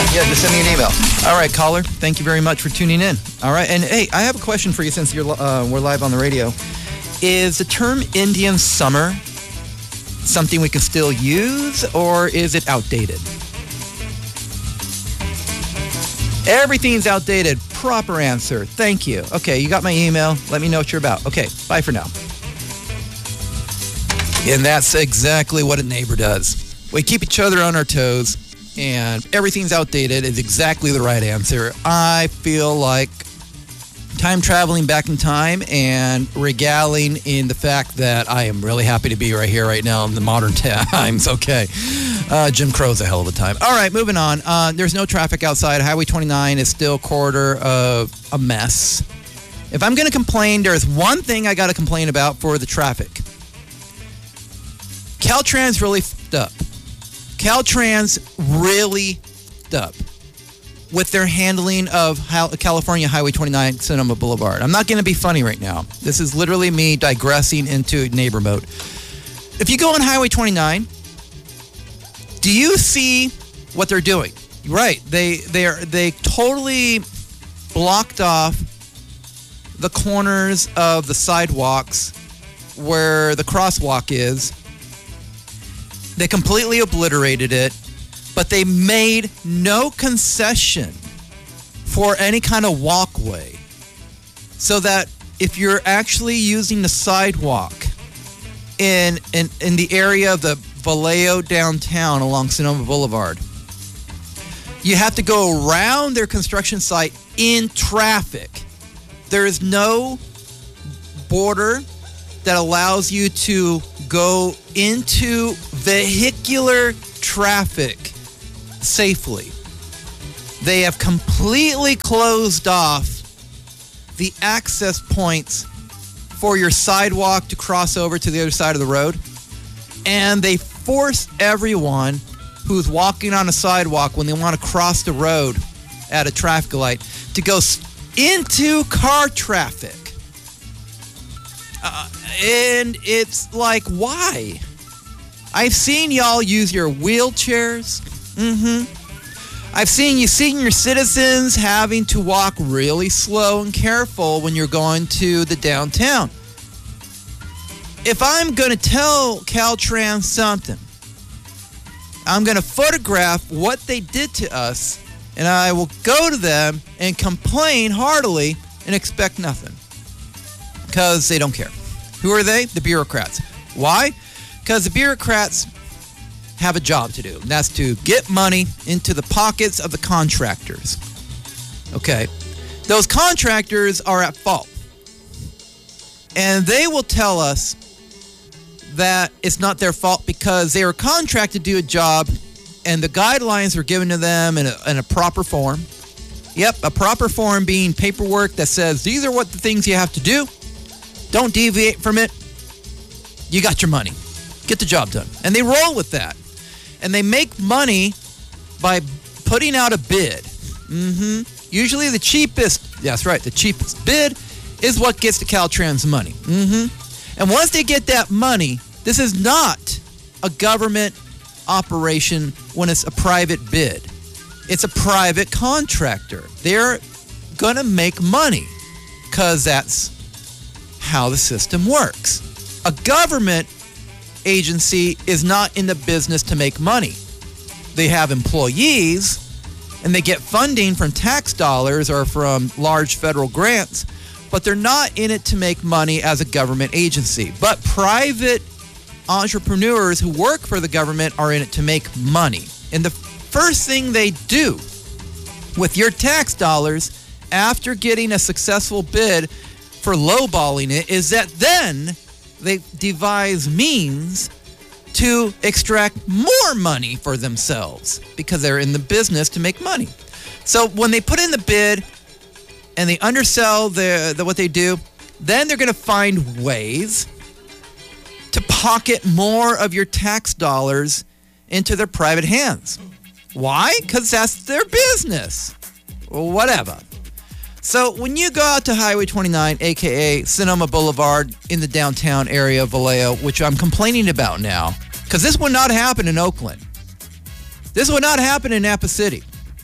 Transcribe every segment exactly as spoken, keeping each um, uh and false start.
Yeah, just send me an email. All right, caller, thank you very much for tuning in. All right, and hey, I have a question for you since you're uh, we're live on the radio. Is the term Indian summer something we can still use, or is it outdated? Everything's outdated. Proper answer. Thank you. Okay, you got my email. Let me know what you're about. Okay, bye for now. And that's exactly what a neighbor does. We keep each other on our toes, and everything's outdated is exactly the right answer. I feel like time traveling back in time and regaling in the fact that I am really happy to be right here, right now in the modern times. Okay. Uh, Jim Crow's a hell of a time. All right, moving on. Uh, there's no traffic outside. Highway twenty-nine is still a quarter of a mess. If I'm going to complain, there's one thing I got to complain about for the traffic. Caltrans really f***ed up. Caltrans really f***ed up with their handling of California Highway twenty-nine, Sonoma Boulevard. I'm not going to be funny right now. This is literally me digressing into neighbor mode. If you go on Highway twenty-nine, do you see what they're doing? Right. They they are they totally blocked off the corners of the sidewalks where the crosswalk is. They completely obliterated it, but they made no concession for any kind of walkway. So that if you're actually using the sidewalk in in, in the area of the Vallejo downtown along Sonoma Boulevard, you have to go around their construction site in traffic. There is no border that allows you to go into vehicular traffic safely. They have completely closed off the access points for your sidewalk to cross over to the other side of the road. And they force everyone who's walking on a sidewalk when they want to cross the road at a traffic light to go into car traffic. Uh, and it's like, why? I've seen y'all use your wheelchairs. Mm-hmm. I've seen you senior citizens having to walk really slow and careful when you're going to the downtown. If I'm going to tell Caltrans something, I'm going to photograph what they did to us, and I will go to them and complain heartily and expect nothing. Because they don't care. Who are they? The bureaucrats. Why? Because the bureaucrats have a job to do, and that's to get money into the pockets of the contractors. Okay. Those contractors are at fault. And they will tell us that it's not their fault because they were contracted to do a job and the guidelines were given to them in a, in a proper form. Yep, a proper form being paperwork that says these are what the things you have to do. Don't deviate from it. You got your money. Get the job done. And they roll with that. And they make money by putting out a bid. Mm-hmm. Usually the cheapest, that's right, the cheapest bid is what gets the Caltrans money. Mm-hmm. And once they get that money, this is not a government operation when it's a private bid. It's a private contractor. They're going to make money because that's how the system works. A government agency is not in the business to make money. They have employees and they get funding from tax dollars or from large federal grants, but they're not in it to make money as a government agency. But private entrepreneurs who work for the government are in it to make money. And the first thing they do with your tax dollars after getting a successful bid for lowballing it is that then they devise means to extract more money for themselves because they're in the business to make money. So when they put in the bid and they undersell the, the what they do, then they're going to find ways to pocket more of your tax dollars into their private hands. Why? Because that's their business. Well, whatever. So when you go out to Highway twenty-nine, a k a. Sonoma Boulevard in the downtown area of Vallejo, which I'm complaining about now, because this would not happen in Oakland. This would not happen in Napa City.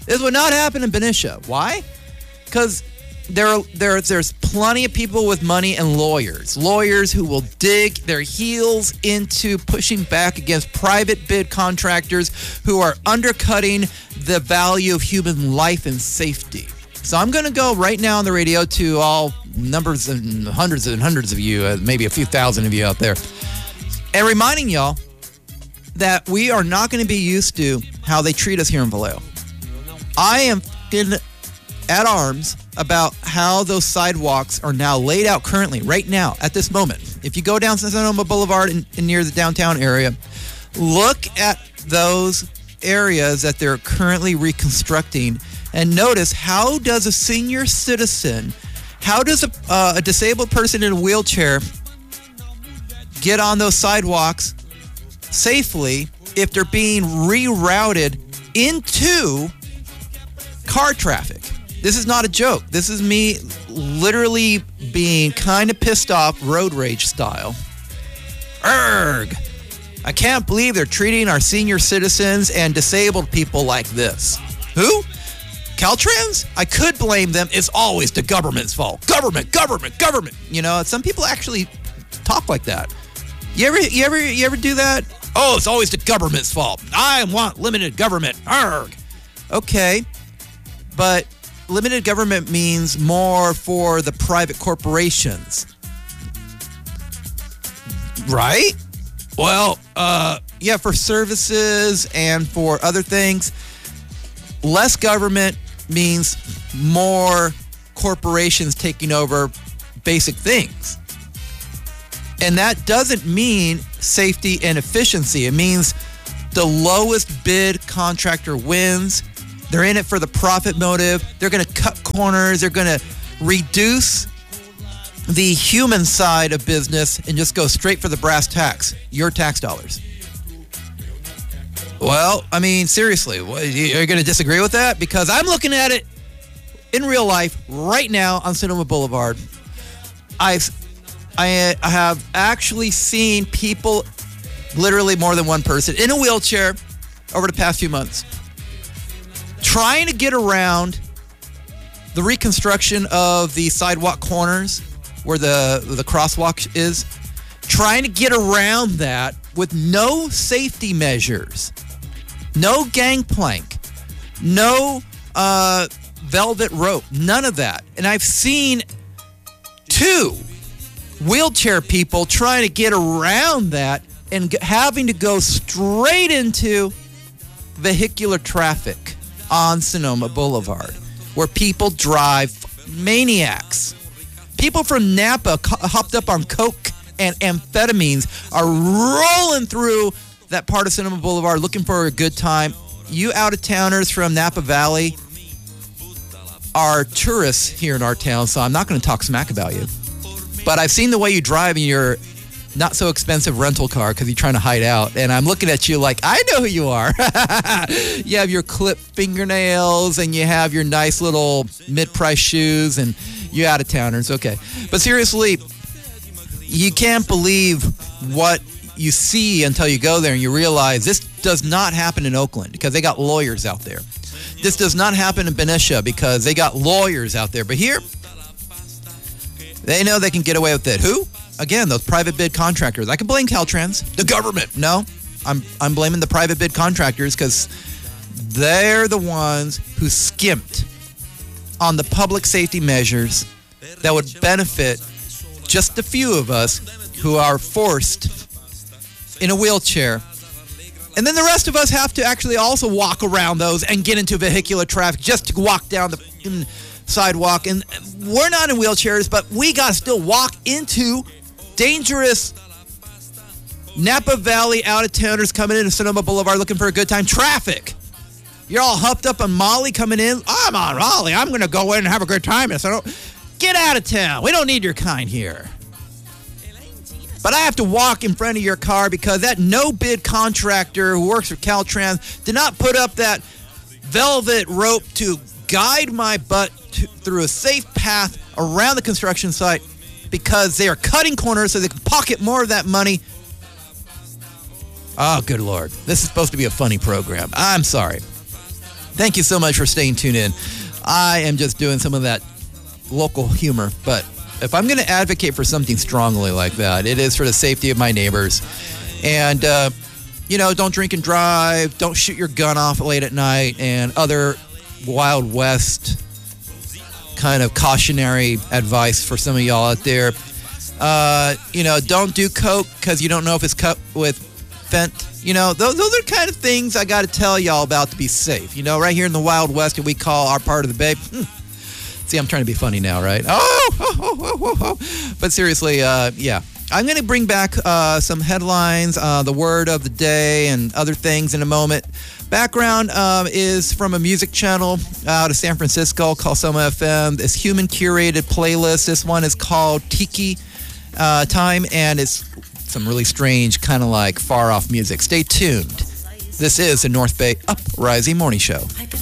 This would not happen in Benicia. Why? Because there, there, there's plenty of people with money and lawyers. Lawyers who will dig their heels into pushing back against private bid contractors who are undercutting the value of human life and safety. So I'm going to go right now on the radio to all numbers and hundreds and hundreds of you, uh, maybe a few thousand of you out there, and reminding y'all that we are not going to be used to how they treat us here in Vallejo. I am in at arms about how those sidewalks are now laid out currently, right now, at this moment. If you go down Sonoma Boulevard and near the downtown area, look at those areas that they're currently reconstructing and notice, how does a senior citizen, how does a, uh, a disabled person in a wheelchair get on those sidewalks safely if they're being rerouted into car traffic? This is not a joke. This is me literally being kind of pissed off, road rage style. Erg! I can't believe they're treating our senior citizens and disabled people like this. Who? Caltrans? I could blame them. It's always the government's fault. Government, government, government. You know, some people actually talk like that. You ever, you ever, you ever do that? Oh, it's always the government's fault. I want limited government. Arg. Okay, but limited government means more for the private corporations, right? Well, uh, yeah, for services and for other things, less government means more corporations taking over basic things. And that doesn't mean safety and efficiency. It means the lowest bid contractor wins. They're in it for the profit motive. They're going to cut corners. They're going to reduce the human side of business and just go straight for the brass tacks, your tax dollars. Well, I mean, seriously, are you going to disagree with that? Because I'm looking at it in real life right now on Sonoma Boulevard. I've, I, I have actually seen people, literally more than one person, in a wheelchair over the past few months, trying to get around the reconstruction of the sidewalk corners where the, the crosswalk is, trying to get around that with no safety measures, no gangplank, no uh, velvet rope, none of that. And I've seen two wheelchair people trying to get around that and g- having to go straight into vehicular traffic on Sonoma Boulevard, where people drive maniacs. People from Napa co- hopped up on coke and amphetamines are rolling through that part of Sonoma Boulevard looking for a good time. You out-of-towners from Napa Valley are tourists here in our town, so I'm not going to talk smack about you. But I've seen the way you drive in your not so expensive rental car because you're trying to hide out. And I'm looking at you like, I know who you are. You have your clipped fingernails and you have your nice little mid-price shoes and you out-of-towners. Okay. But seriously, you can't believe what you see until you go there and you realize this does not happen in Oakland because they got lawyers out there. This does not happen in Benicia because they got lawyers out there. But here, they know they can get away with it. Who? Again, those private bid contractors. I can blame Caltrans, the government. No, I'm I'm blaming the private bid contractors because they're the ones who skimped on the public safety measures that would benefit just a few of us who are forced in a wheelchair. And then the rest of us have to actually also walk around those and get into vehicular traffic just to walk down the sidewalk. And we're not in wheelchairs, but we got to still walk into dangerous Napa Valley out-of-towners coming into Sonoma Boulevard looking for a good time. Traffic. You're all huffed up on Molly coming in. I'm on Molly. I'm going to go in and have a good time. So don't, get out of town. We don't need your kind here. But I have to walk in front of your car because that no-bid contractor who works for Caltrans did not put up that velvet rope to guide my butt to, through a safe path around the construction site because they are cutting corners so they can pocket more of that money. Oh, good Lord. This is supposed to be a funny program. I'm sorry. Thank you so much for staying tuned in. I am just doing some of that local humor, but if I'm going to advocate for something strongly like that, it is for the safety of my neighbors. And, uh, you know, don't drink and drive, don't shoot your gun off late at night, and other Wild West kind of cautionary advice for some of y'all out there. Uh, you know, don't do coke because you don't know if it's cut with fent. You know, those, those are kind of things I got to tell y'all about to be safe. You know, right here in the Wild West, that we call our part of the Bay. Hmm. See, I'm trying to be funny now, right? Oh, oh, oh, oh, oh, oh. But seriously, uh, yeah. I'm going to bring back uh, some headlines, uh, the word of the day, and other things in a moment. Background um, is from a music channel out of San Francisco called Soma F M. This human curated playlist. This one is called Tiki uh, Time, and it's some really strange, kind of like far off music. Stay tuned. This is the North Bay Uprising Morning Show.